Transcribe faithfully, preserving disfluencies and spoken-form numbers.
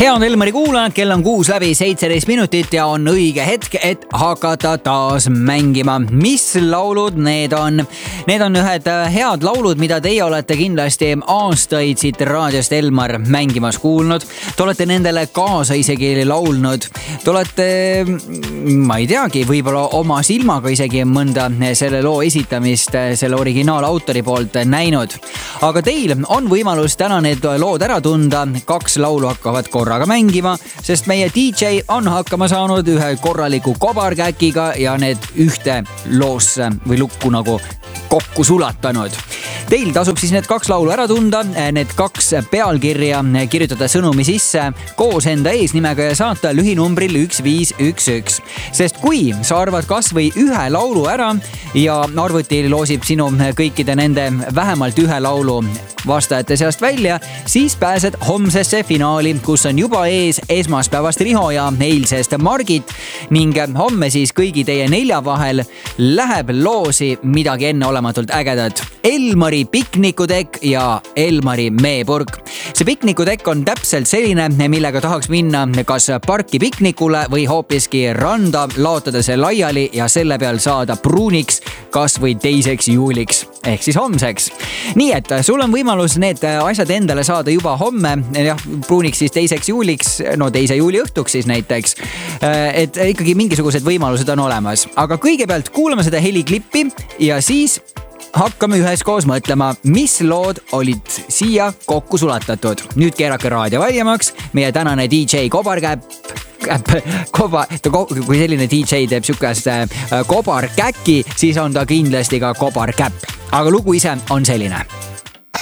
hea on Elmari kuulajad, kell on kuus läbi seitseteist minutit ja on õige hetk, et hakata taas mängima. Mis laulud need on? Need on ühed head laulud, mida teie olete kindlasti aastaid siit raadiost Elmar mängimas kuulnud. Te olete nendele kaasa isegi laulnud. Te olete, ma ei teagi, võib-olla oma silmaga isegi mõnda selle loo esitamist selle originaalautori poolt näinud. Aga teil on võimalus täna need lood ära tunda. Kaks laulu hakkavad korraga mängima, sest meie D J on hakkama saanud ühe korraliku kobarkäkiga ja need ühte loosse või lukku nagu kokku sulatanud. Teil tasub siis need kaks laulu ära tunda, need kaks pealkirja kirjutada sõnumi sisse koos enda eesnimega ja saata lühinumbril üks viis üks üks. Sest kui sa arvad kas või ühe laulu ära ja arvuti loosib sinu kõikide nende vähemalt ühe laulu vastajate seast välja, siis pääsed homsesse finaali, kus on juba ees esmaspäevast Riho ja eilsest Margit ning homme siis kõigi teie nelja vahel läheb loosi midagi enneolematult ägedat. Elmari piknikutekk ja Elmari meepurk. See piknikutekk on täpselt selline, millega tahaks minna kas parki piknikule või hoopiski randa, laotada see laiali ja selle peal saada pruuniks kas või teiseks juuliks ehk siis homseks. Nii et sul on võimalus need asjad endale saada juba homme, jah, pruuniks siis teiseks juuliks, no teise juuli õhtuks siis näiteks, et ikkagi mingisugused võimalused on olemas. Aga kõigepealt kuulame seda heliklippi ja siis hakkame üheskoos mõtlema, mis lood olid siia kokku sulatatud. Nüüd keerake raadio vaiemaks, meie tänane D J kobarkäpp, Koba, kui selline D J teeb sükast kobarkäki, siis on ta kindlasti ka kobarkäpp. Aga lugu ise on selline.